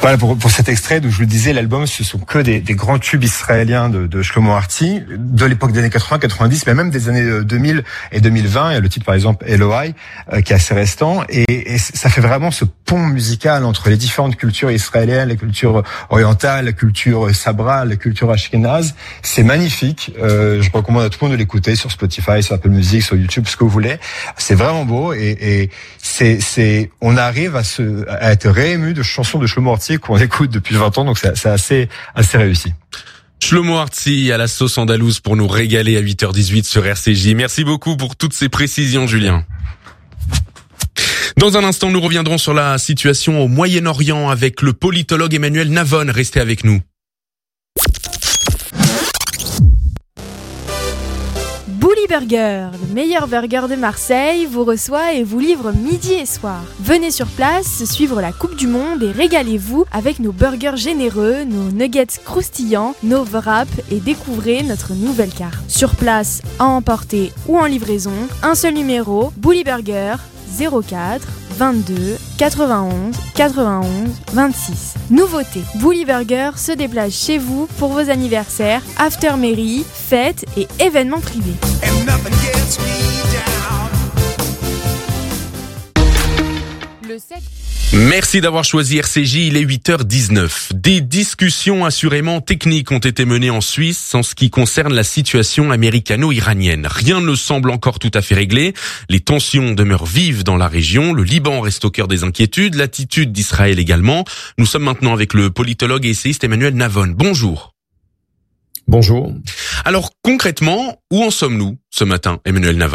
Voilà pour cet extrait où je le disais, l'album ce sont que des grands tubes israéliens de Shlomo Arti de l'époque des années 80, 90, mais même des années 2000 et 2020. Il y a le titre par exemple Eloi qui est assez restant et ça fait vraiment ce pont musical entre les différentes cultures israéliennes, les cultures orientales, la culture sabra, la culture ashkénaze. C'est magnifique. Je recommande à tout le monde de l'écouter sur Spotify, sur Apple Music, sur YouTube, ce que vous voulez. C'est vraiment beau et on arrive à être réému de chansons de Shlomo Arti qu'on écoute depuis 20 ans, donc c'est assez réussi. Shlomo Arti à la sauce andalouse pour nous régaler à 8h18 sur RCJ. Merci beaucoup pour toutes ces précisions, Julien. Dans un instant, nous reviendrons sur la situation au Moyen-Orient avec le politologue Emmanuel Navon. Restez avec nous. Bouli Burger, le meilleur burger de Marseille, vous reçoit et vous livre midi et soir. Venez sur place, suivre la Coupe du Monde et régalez-vous avec nos burgers généreux, nos nuggets croustillants, nos wraps et découvrez notre nouvelle carte. Sur place, à emporter ou en livraison, un seul numéro, Bouli Burger, 04 22 91 91 26. Nouveauté, Bouli Burger se déplace chez vous pour vos anniversaires, after mairie, fêtes et événements privés. Le 7... Merci d'avoir choisi RCJ, il est 8h19. Des discussions assurément techniques ont été menées en Suisse en ce qui concerne la situation américano-iranienne. Rien ne semble encore tout à fait réglé. Les tensions demeurent vives dans la région. Le Liban reste au cœur des inquiétudes, l'attitude d'Israël également. Nous sommes maintenant avec le politologue et essayiste Emmanuel Navon. Bonjour. Bonjour. Alors concrètement, où en sommes-nous ce matin, Emmanuel Navon ?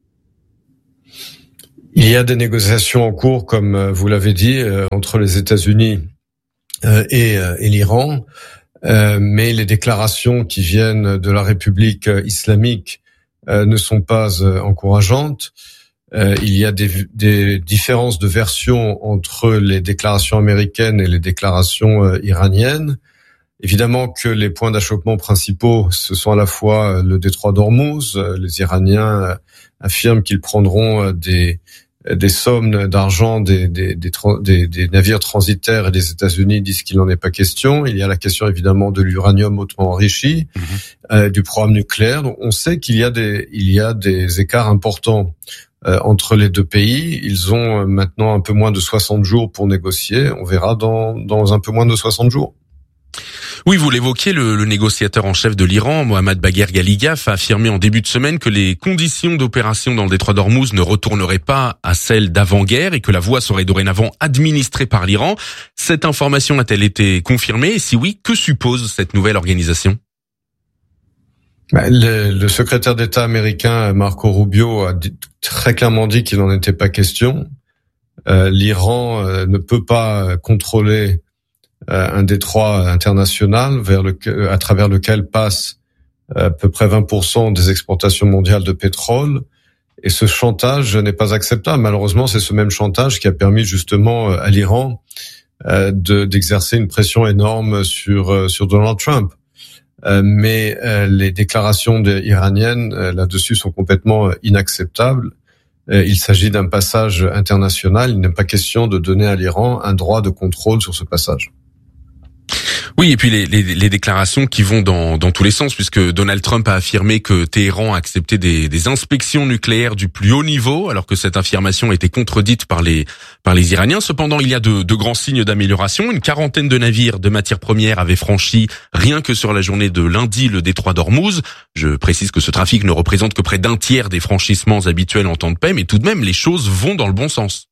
Il y a des négociations en cours, comme vous l'avez dit, entre les États-Unis et l'Iran, mais les déclarations qui viennent de la République islamique ne sont pas encourageantes. Il y a des différences de version entre les déclarations américaines et les déclarations iraniennes. Évidemment que les points d'achoppement principaux, ce sont à la fois le détroit d'Ormuz. Les Iraniens affirment qu'ils prendront des sommes d'argent des navires transitaires et les États-Unis disent qu'il n'en est pas question. Il y a la question évidemment de l'uranium hautement enrichi, du programme nucléaire. Donc, on sait qu'il y a des écarts importants entre les deux pays. Ils ont maintenant un peu moins de 60 jours pour négocier. On verra dans un peu moins de 60 jours. Oui, vous l'évoquiez, le négociateur en chef de l'Iran, Mohammad Bagher Ghalibaf, a affirmé en début de semaine que les conditions d'opération dans le détroit d'Ormuz ne retourneraient pas à celles d'avant-guerre et que la voie serait dorénavant administrée par l'Iran. Cette information a-t-elle été confirmée? Et si oui, que suppose cette nouvelle organisation? Le secrétaire d'État américain Marco Rubio a très clairement dit qu'il n'en était pas question. L'Iran ne peut pas contrôler un détroit international à travers lequel passe à peu près 20% des exportations mondiales de pétrole. Et ce chantage n'est pas acceptable. Malheureusement, c'est ce même chantage qui a permis justement à l'Iran d'exercer une pression énorme sur Donald Trump. Mais les déclarations iraniennes là-dessus sont complètement inacceptables. Il s'agit d'un passage international. Il n'est pas question de donner à l'Iran un droit de contrôle sur ce passage. Oui, et puis les déclarations qui vont dans tous les sens, puisque Donald Trump a affirmé que Téhéran a accepté des inspections nucléaires du plus haut niveau, alors que cette affirmation a été contredite par les Iraniens. Cependant, il y a de grands signes d'amélioration. Une quarantaine de navires de matières premières avaient franchi, rien que sur la journée de lundi, le détroit d'Ormuz. Je précise que ce trafic ne représente que près d'un tiers des franchissements habituels en temps de paix, mais tout de même, les choses vont dans le bon sens.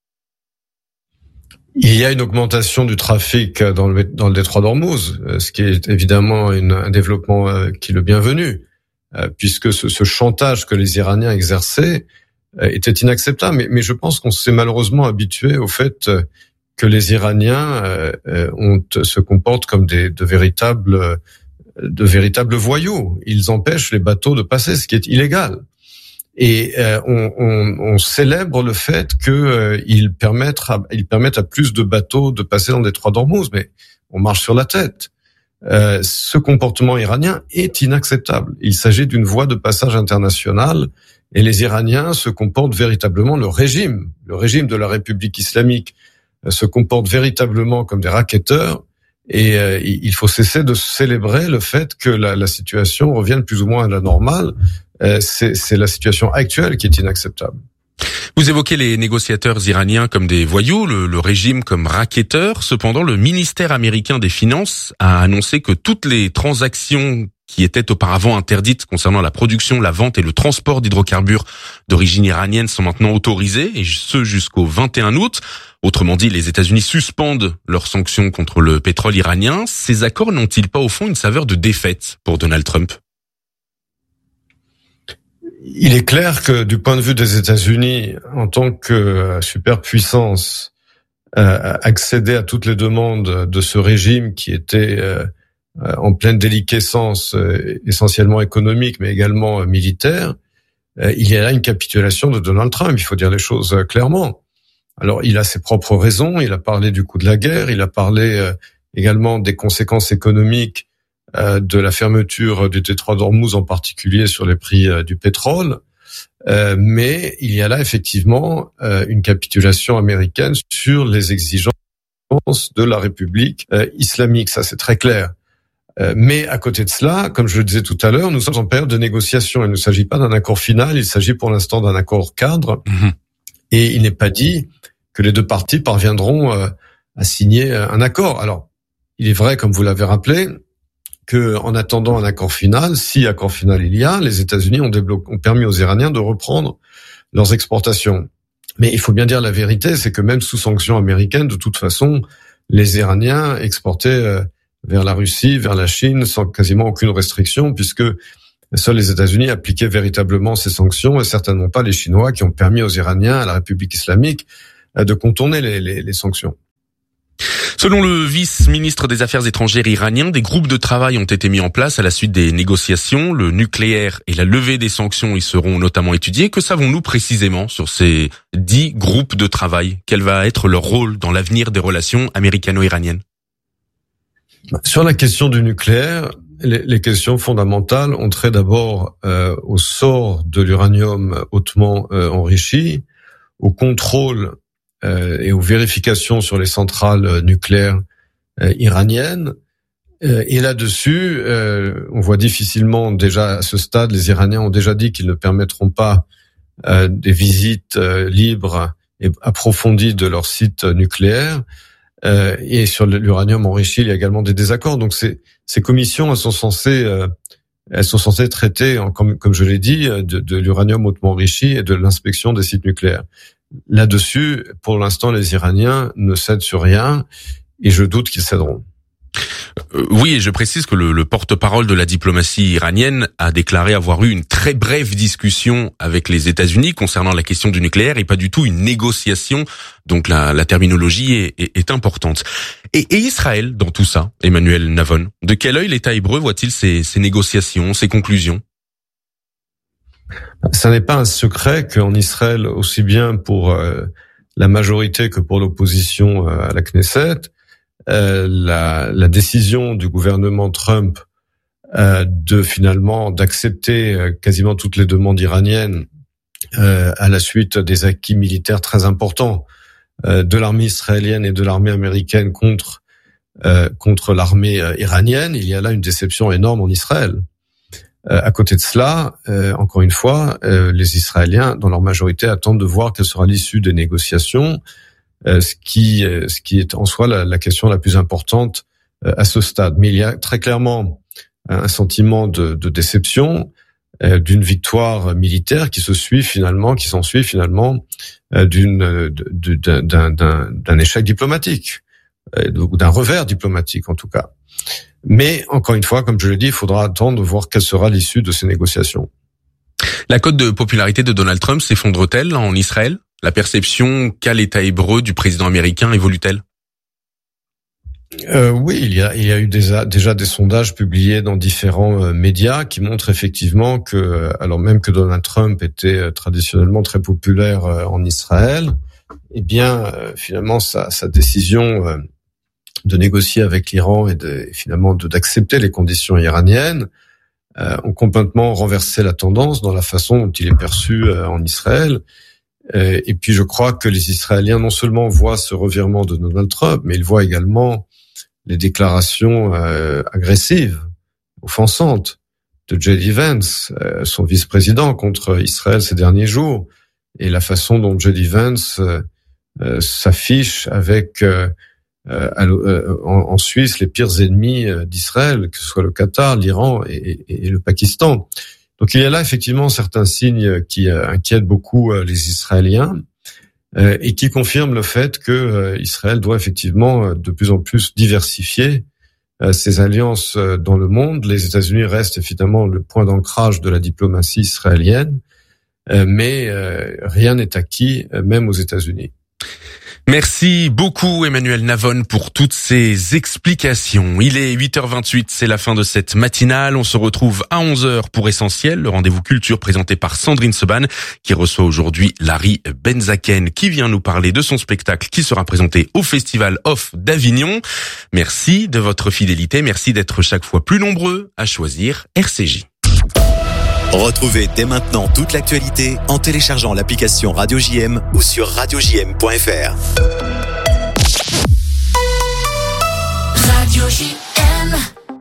Il y a une augmentation du trafic dans le détroit d'Ormuz, ce qui est évidemment un développement qui est le bienvenu, puisque ce chantage que les Iraniens exerçaient était inacceptable. Mais je pense qu'on s'est malheureusement habitué au fait que les Iraniens se comportent comme de véritables voyous. Ils empêchent les bateaux de passer, ce qui est illégal. Et on célèbre le fait qu'ils permettent à plus de bateaux de passer dans le détroit d'Ormuz, mais on marche sur la tête. Ce comportement iranien est inacceptable. Il s'agit d'une voie de passage internationale et les Iraniens se comportent véritablement le régime de la République islamique se comportent véritablement comme des racketteurs. Et il faut cesser de célébrer le fait que la situation revienne plus ou moins à la normale. C'est la situation actuelle qui est inacceptable. Vous évoquez les négociateurs iraniens comme des voyous, le régime comme racketteurs. Cependant, le ministère américain des Finances a annoncé que toutes les transactions qui étaient auparavant interdites concernant la production, la vente et le transport d'hydrocarbures d'origine iranienne sont maintenant autorisées, et ce jusqu'au 21 août. Autrement dit, les États-Unis suspendent leurs sanctions contre le pétrole iranien. Ces accords n'ont-ils pas au fond une saveur de défaite pour Donald Trump ? Il est clair que du point de vue des États-Unis, en tant que superpuissance, accéder à toutes les demandes de ce régime qui était en pleine déliquescence, essentiellement économique, mais également militaire, il y a là une capitulation de Donald Trump, il faut dire les choses clairement. Alors, il a ses propres raisons, il a parlé du coût de la guerre, il a parlé également des conséquences économiques de la fermeture du détroit d'Ormuz, en particulier sur les prix du pétrole. Mais il y a là effectivement une capitulation américaine sur les exigences de la République islamique, ça c'est très clair. Mais à côté de cela, comme je le disais tout à l'heure, nous sommes en période de négociation. Il ne s'agit pas d'un accord final, il s'agit pour l'instant d'un accord cadre. Et il n'est pas dit que les deux parties parviendront à signer un accord. Alors, il est vrai, comme vous l'avez rappelé, que en attendant un accord final, si accord final il y a, les États-Unis ont permis aux Iraniens de reprendre leurs exportations. Mais il faut bien dire la vérité, c'est que même sous sanctions américaines, de toute façon, les Iraniens exportaient vers la Russie, vers la Chine, sans quasiment aucune restriction, puisque seuls les États-Unis appliquaient véritablement ces sanctions, et certainement pas les Chinois qui ont permis aux Iraniens, à la République islamique, de contourner les sanctions. Selon le vice-ministre des Affaires étrangères iranien, des groupes de travail ont été mis en place à la suite des négociations. Le nucléaire et la levée des sanctions y seront notamment étudiés. Que savons-nous précisément sur ces 10 groupes de travail ? Quel va être leur rôle dans l'avenir des relations américano-iraniennes ? Sur la question du nucléaire, les questions fondamentales ont trait d'abord au sort de l'uranium hautement enrichi, au contrôle et aux vérifications sur les centrales nucléaires iraniennes. Et là-dessus, on voit difficilement déjà à ce stade, les Iraniens ont déjà dit qu'ils ne permettront pas des visites libres et approfondies de leurs sites nucléaires. Et sur l'uranium enrichi, il y a également des désaccords. Donc ces commissions, elles sont censées traiter, comme je l'ai dit, de l'uranium hautement enrichi et de l'inspection des sites nucléaires. Là-dessus, pour l'instant, les Iraniens ne cèdent sur rien, et je doute qu'ils céderont. Oui, et je précise que le porte-parole de la diplomatie iranienne a déclaré avoir eu une très brève discussion avec les États-Unis concernant la question du nucléaire et pas du tout une négociation. Donc la terminologie est importante. Et Israël dans tout ça, Emmanuel Navon, de quel œil l'État hébreu voit-il ces négociations, ces conclusions ? Ça n'est pas un secret qu'en Israël, aussi bien pour la majorité que pour l'opposition à la Knesset, la décision du gouvernement Trump d'accepter quasiment toutes les demandes iraniennes à la suite des acquis militaires très importants de l'armée israélienne et de l'armée américaine contre l'armée iranienne, il y a là une déception énorme en Israël. À côté de cela, encore une fois, les Israéliens, dans leur majorité, attendent de voir quelle sera l'issue des négociations, ce qui est en soi la question la plus importante à ce stade. Mais il y a très clairement un sentiment de déception, d'une victoire militaire qui s'ensuit finalement d'un échec diplomatique, ou d'un revers diplomatique en tout cas. Mais encore une fois, comme je l'ai dit, il faudra attendre de voir quelle sera l'issue de ces négociations. La cote de popularité de Donald Trump s'effondre-t-elle en Israël ? La perception qu'a l'État hébreu du président américain évolue-t-elle ? Oui, il y a eu déjà des sondages publiés dans différents médias qui montrent effectivement que, alors même que Donald Trump était traditionnellement très populaire en Israël, eh bien finalement sa décision de négocier avec l'Iran et finalement d'accepter les conditions iraniennes ont complètement renversé la tendance dans la façon dont il est perçu en Israël. Et puis je crois que les Israéliens non seulement voient ce revirement de Donald Trump, mais ils voient également les déclarations agressives, offensantes de J.D. Vance, son vice-président, contre Israël ces derniers jours, et la façon dont J.D. Vance s'affiche avec en Suisse les pires ennemis d'Israël, que ce soit le Qatar, l'Iran et le Pakistan. Donc il y a là effectivement certains signes qui inquiètent beaucoup les Israéliens et qui confirment le fait que Israël doit effectivement de plus en plus diversifier ses alliances dans le monde. Les États-Unis restent évidemment le point d'ancrage de la diplomatie israélienne, mais rien n'est acquis, même aux États-Unis. Merci beaucoup Emmanuel Navon pour toutes ces explications. Il est 8h28, c'est la fin de cette matinale. On se retrouve à 11h pour Essentiel, le rendez-vous culture présenté par Sandrine Seban, qui reçoit aujourd'hui Larry Benzaken, qui vient nous parler de son spectacle qui sera présenté au Festival Off d'Avignon. Merci de votre fidélité, merci d'être chaque fois plus nombreux à choisir RCJ. Retrouvez dès maintenant toute l'actualité en téléchargeant l'application Radio JM ou sur radiojm.fr. Radio JM.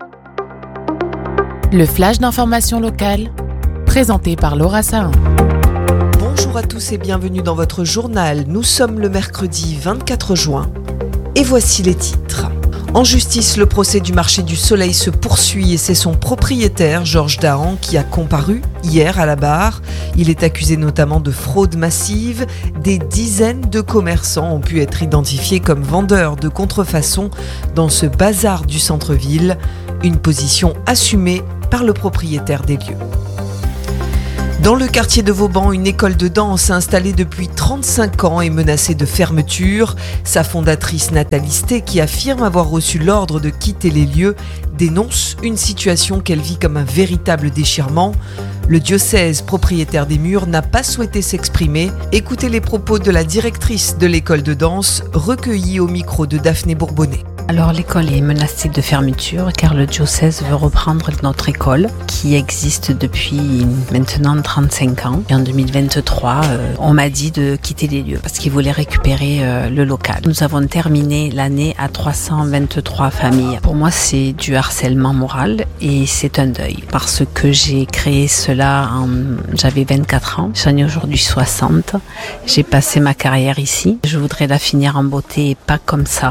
Le flash d'information locale, présenté par Laura Sahin. Bonjour à tous et bienvenue dans votre journal. Nous sommes le mercredi 24 juin et voici les titres. En justice, le procès du marché du Soleil se poursuit et c'est son propriétaire, Georges Dahan, qui a comparu hier à la barre. Il est accusé notamment de fraude massive. Des dizaines de commerçants ont pu être identifiés comme vendeurs de contrefaçon dans ce bazar du centre-ville. Une position assumée par le propriétaire des lieux. Dans le quartier de Vauban, une école de danse installée depuis 35 ans est menacée de fermeture. Sa fondatrice Nathalie Sté, qui affirme avoir reçu l'ordre de quitter les lieux, dénonce une situation qu'elle vit comme un véritable déchirement. Le diocèse, propriétaire des murs, n'a pas souhaité s'exprimer. Écoutez les propos de la directrice de l'école de danse, recueillis au micro de Daphné Bourbonnet. Alors l'école est menacée de fermeture car le diocèse veut reprendre notre école qui existe depuis maintenant 35 ans. Et en 2023, on m'a dit de quitter les lieux parce qu'ils voulaient récupérer le local. Nous avons terminé l'année à 323 familles. Pour moi, c'est du harcèlement moral et c'est un deuil parce que j'ai créé cela j'avais 24 ans, j'en ai aujourd'hui 60. J'ai passé ma carrière ici. Je voudrais la finir en beauté et pas comme ça.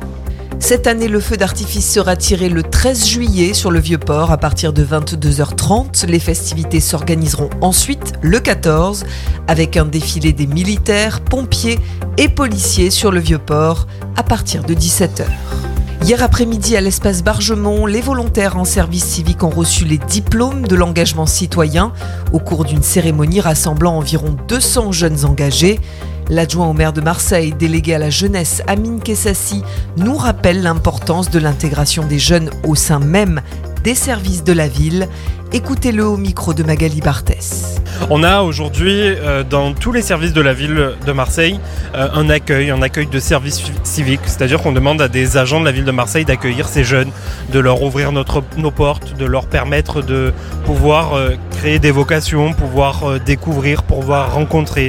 Cette année, le feu d'artifice sera tiré le 13 juillet sur le Vieux-Port à partir de 22h30. Les festivités s'organiseront ensuite le 14 avec un défilé des militaires, pompiers et policiers sur le Vieux-Port à partir de 17h. Hier après-midi, à l'espace Bargemont, les volontaires en service civique ont reçu les diplômes de l'engagement citoyen au cours d'une cérémonie rassemblant environ 200 jeunes engagés. L'adjoint au maire de Marseille, délégué à la jeunesse, Amine Kessassi, nous rappelle l'importance de l'intégration des jeunes au sein même des services de la ville. Écoutez-le au micro de Magali Barthès. On a aujourd'hui dans tous les services de la ville de Marseille un accueil de service civique, c'est-à-dire qu'on demande à des agents de la ville de Marseille d'accueillir ces jeunes, de leur ouvrir nos portes, de leur permettre de pouvoir créer des vocations, pouvoir découvrir, pouvoir rencontrer.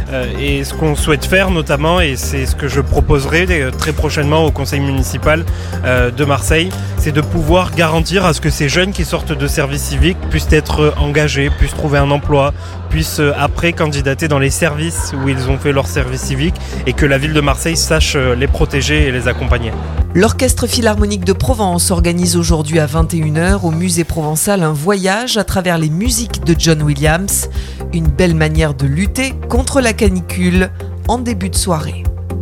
Et ce qu'on souhaite faire notamment, et c'est ce que je proposerai très prochainement au conseil municipal de Marseille, c'est de pouvoir garantir à ce que ces jeunes qui sortent de service civique puissent être engagés, puissent trouver un emploi, puissent après candidater dans les services où ils ont fait leur service civique et que la ville de Marseille sache les protéger et les accompagner. L'Orchestre Philharmonique de Provence organise aujourd'hui à 21h au Musée Provençal un voyage à travers les musiques de John Williams. Une belle manière de lutter contre la canicule en début de soirée.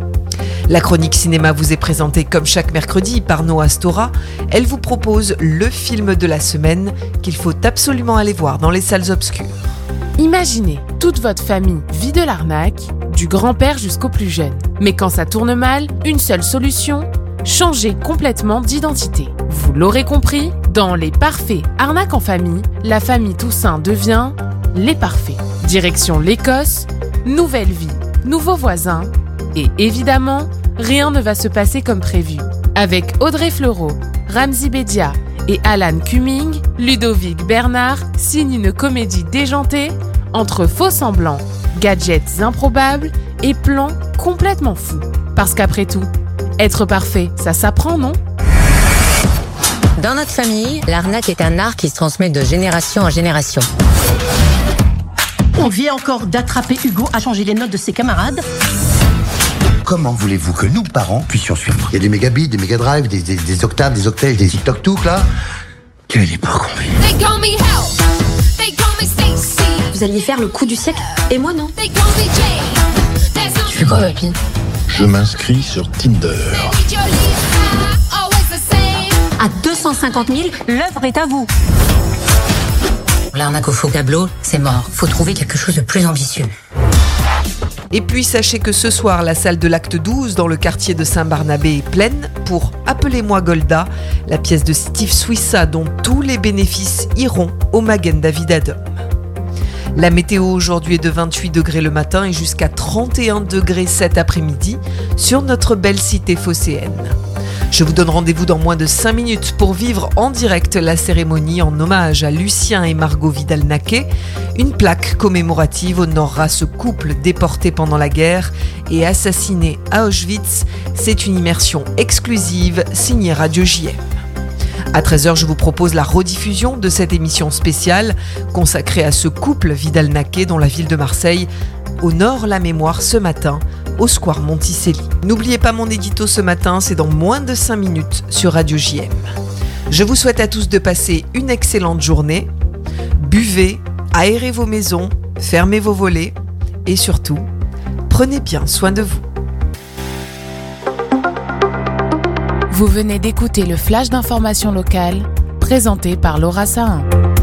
La chronique cinéma vous est présentée comme chaque mercredi par Noah Stora. Elle vous propose le film de la semaine qu'il faut absolument aller voir dans les salles obscures. Imaginez, toute votre famille vit de l'arnaque, du grand-père jusqu'au plus jeune. Mais quand ça tourne mal, une seule solution, changer complètement d'identité. Vous l'aurez compris, dans Les Parfaits Arnaque en famille, la famille Toussaint devient Les Parfaits. Direction l'Écosse, nouvelle vie, nouveaux voisins et évidemment, rien ne va se passer comme prévu. Avec Audrey Fleurot, Ramzy Bedia et Alan Cumming, Ludovic Bernard signe une comédie déjantée entre faux semblants gadgets improbables et plans complètement fous. Parce qu'après tout, être parfait, ça s'apprend, non ? Dans notre famille, l'arnaque est un art qui se transmet de génération en génération. On vient encore d'attraper Hugo à changer les notes de ses camarades. Comment voulez-vous que nous, parents, puissions suivre ? Il y a des mégabits, des mégadrives, des octaves, des octets, des TikTok-touk, là. Quelle époque on vit ? Vous alliez faire le coup du siècle, et moi non. Tu fais quoi, papy ? Je m'inscris sur Tinder. À 250 000, l'œuvre est à vous. L'arnaque au faux tableau, c'est mort. Faut trouver quelque chose de plus ambitieux. Et puis sachez que ce soir, la salle de l'Acte 12 dans le quartier de Saint-Barnabé est pleine pour Appelez-moi Golda, la pièce de Steve Swissa dont tous les bénéfices iront au Magen David Adom. La météo aujourd'hui est de 28 degrés le matin et jusqu'à 31 degrés cet après-midi sur notre belle cité phocéenne. Je vous donne rendez-vous dans moins de 5 minutes pour vivre en direct la cérémonie en hommage à Lucien et Margot Vidal-Naquet. Une plaque commémorative honorera ce couple déporté pendant la guerre et assassiné à Auschwitz. C'est une immersion exclusive signée Radio JM. À 13h, je vous propose la rediffusion de cette émission spéciale consacrée à ce couple Vidal-Naquet dont la ville de Marseille honore la mémoire ce matin au Square Monticelli. N'oubliez pas mon édito ce matin, c'est dans moins de 5 minutes sur Radio JM. Je vous souhaite à tous de passer une excellente journée. Buvez, aérez vos maisons, fermez vos volets et surtout, prenez bien soin de vous. Vous venez d'écouter le flash d'information locale présenté par Laura Sahin.